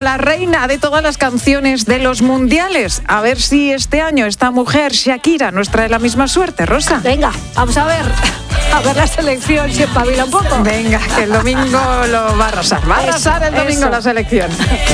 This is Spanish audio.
la reina de todas las canciones de los mundiales. A ver si este año esta mujer, Shakira, nos trae la misma suerte, Rosa. Venga, vamos a ver la selección, si espabila un poco. Venga, que el domingo lo va a arrasar. Va a arrasar el domingo la selección.